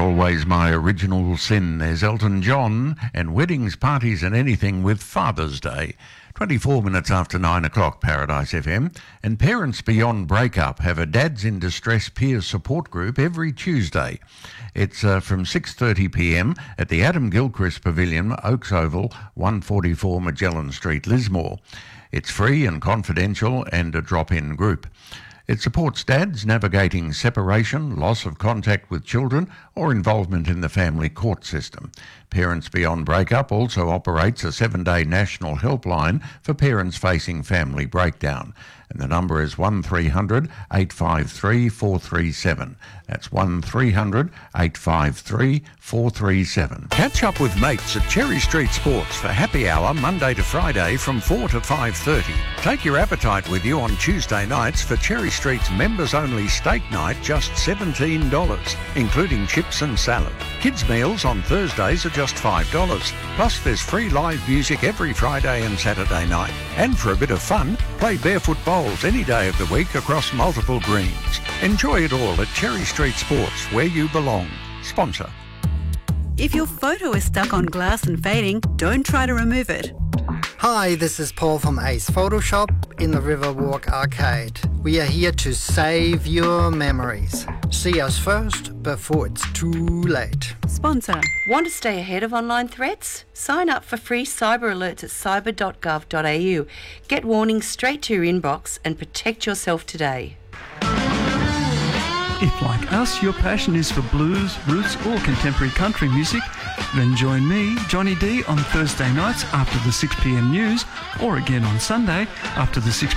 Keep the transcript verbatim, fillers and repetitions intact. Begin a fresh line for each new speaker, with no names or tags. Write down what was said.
Always My Original Sin. There's Elton John and Weddings, Parties and Anything with Father's Day. twenty-four minutes after nine o'clock, Paradise F M. And Parents Beyond Breakup have a Dads in Distress peer support group every Tuesday. It's uh, from six thirty p m at the Adam Gilchrist Pavilion, Oaks Oval, one forty-four Magellan Street, Lismore. It's free and confidential and a drop-in group. It supports dads navigating separation, loss of contact with children, or involvement in the family court system. Parents Beyond Breakup also operates a seven-day national helpline for parents facing family breakdown. And the number is one three hundred eight five three four three seven. That's one three hundred eight five three four three seven. Catch up with mates at Cherry Street Sports for happy hour Monday to Friday from four to five thirty. Take your appetite with you on Tuesday nights for Cherry Street's members-only steak night, just seventeen dollars, including chips and salad. Kids' meals on Thursdays are just five dollars. Plus there's free live music every Friday and Saturday night. And for a bit of fun, play barefoot bowls any day of the week across multiple greens. Enjoy it all at Cherry Street Sports, where you belong. Sponsor.
If your photo is stuck on glass and fading, don't try to remove it.
Hi, this is Paul from Ace Photoshop in the Riverwalk Arcade. We are here to save your memories. See us first before it's too late.
Sponsor.
Want to stay ahead of online threats? Sign up for free cyber alerts at cyber dot gov dot a u. Get warnings straight to your inbox and protect yourself today.
If, like us, your passion is for blues, roots or contemporary country music, then join me, Johnny D, on Thursday nights after the six p m news, or again on Sunday after the six